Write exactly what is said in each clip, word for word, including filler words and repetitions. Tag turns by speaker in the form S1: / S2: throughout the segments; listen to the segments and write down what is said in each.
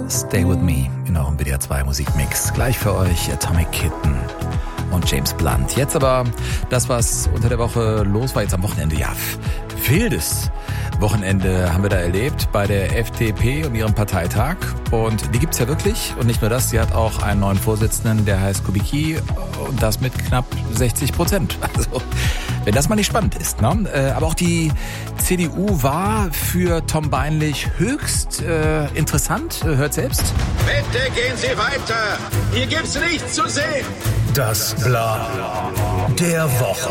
S1: Stay With Me in eurem W D R zwei Musikmix. Gleich für euch Atomic Kitten und James Blunt. Jetzt aber das, was unter der Woche los war, jetzt am Wochenende. Ja, wildes Wochenende haben wir da erlebt bei der F D P und ihrem Parteitag. Und die gibt's ja wirklich. Und nicht nur das, sie hat auch einen neuen Vorsitzenden, der heißt Kubicki. Und das mit knapp sechzig Prozent. Also, wenn das mal nicht spannend ist, ne? Aber auch die C D U war für Tom Beinlich höchst äh, interessant. Hört selbst.
S2: Bitte gehen Sie weiter. Hier gibt's nichts zu sehen.
S3: Das Bla der Woche.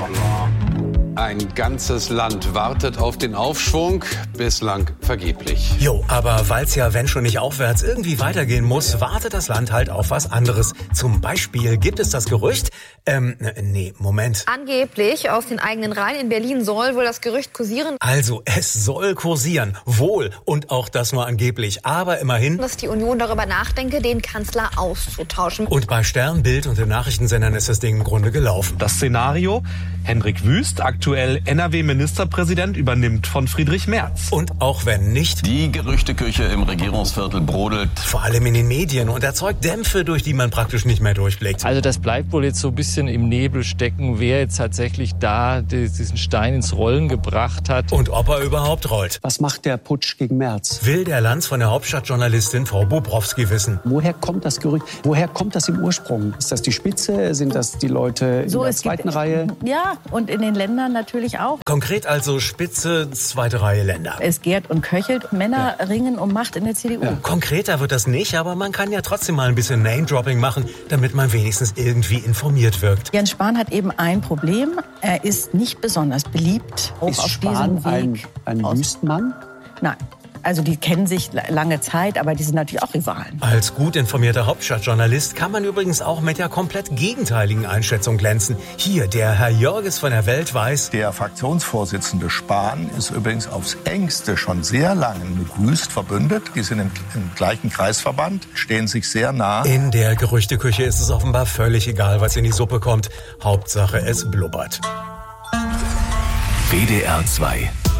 S4: Ein ganzes Land wartet auf den Aufschwung, bislang vergeblich.
S3: Jo, aber weil's ja, wenn schon nicht aufwärts, irgendwie weitergehen muss, wartet das Land halt auf was anderes. Zum Beispiel gibt es das Gerücht, ähm, nee, Moment.
S5: Angeblich aus den eigenen Reihen in Berlin soll wohl das Gerücht kursieren.
S3: Also, es soll kursieren, wohl, und auch das nur angeblich, aber immerhin,
S5: dass die Union darüber nachdenke, den Kanzler auszutauschen.
S3: Und bei Stern, Bild und den Nachrichtensendern ist das Ding im Grunde gelaufen.
S6: Das Szenario: Hendrik Wüst, aktuell N R W-Ministerpräsident, übernimmt von Friedrich Merz.
S3: Und auch wenn nicht,
S7: die Gerüchteküche im Regierungsviertel brodelt.
S3: Vor allem in den Medien und erzeugt Dämpfe, durch die man praktisch nicht mehr durchblickt.
S8: Also das bleibt wohl jetzt so ein bisschen im Nebel stecken, wer jetzt tatsächlich da diesen Stein ins Rollen gebracht hat.
S3: Und ob er überhaupt rollt.
S9: Was macht der Putsch gegen Merz?
S3: Will der Lanz von der Hauptstadtjournalistin Frau Bobrowski wissen.
S9: Woher kommt das Gerücht? Woher kommt das im Ursprung? Ist das die Spitze? Sind das die Leute
S10: so,
S9: in der zweiten
S10: gibt,
S9: Reihe?
S10: Ja, und in den Ländern natürlich auch.
S3: Konkret also Spitze, zweite Reihe Länder.
S10: Es gärt und köchelt. Männer ja. ringen um Macht in der C D U.
S3: Ja. Konkreter wird das nicht, aber man kann ja trotzdem mal ein bisschen Name-Dropping machen, damit man wenigstens irgendwie informiert wirkt.
S10: Jens Spahn hat eben ein Problem. Er ist nicht besonders beliebt.
S9: Ist auf Spahn diesem Weg ein, ein Wüstmann?
S10: Nein. Also die kennen sich lange Zeit, aber die sind natürlich auch Rivalen.
S3: Als gut informierter Hauptstadtjournalist kann man übrigens auch mit der komplett gegenteiligen Einschätzung glänzen. Hier, der Herr Jörges von der Welt weiß.
S11: Der Fraktionsvorsitzende Spahn ist übrigens aufs Engste schon sehr lange mit Wüst verbündet. Die sind im, im gleichen Kreisverband, stehen sich sehr nah.
S3: In der Gerüchteküche ist es offenbar völlig egal, was in die Suppe kommt. Hauptsache, es blubbert.
S1: W D R zwei